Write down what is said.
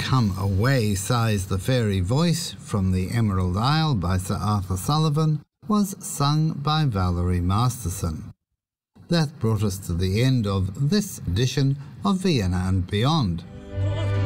Come Away, Sighs the Fairy Voice from the Emerald Isle by Sir Arthur Sullivan was sung by Valerie Masterson. That brought us to the end of this edition of Vienna and Beyond.